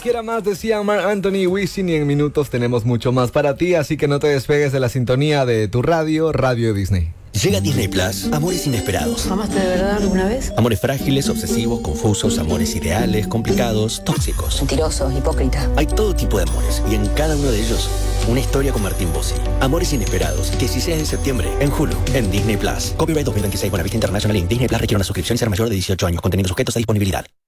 quiera más, decía Marc Anthony, Wisin, y en minutos tenemos mucho más para ti, así que no te despegues de la sintonía de tu radio, Radio Disney. Llega Disney Plus, amores inesperados. ¿Amaste de verdad alguna vez? Amores frágiles, obsesivos, confusos, amores ideales, complicados, tóxicos. Mentirosos, hipócritas. Hay todo tipo de amores y en cada uno de ellos una historia con Martín Bossi. Amores inesperados, 16 de septiembre en Hulu, en Disney Plus. Copyright 2026, Buenavista International Inc. Disney Plus requiere una suscripción y ser mayor de 18 años. Contenido sujetos a disponibilidad.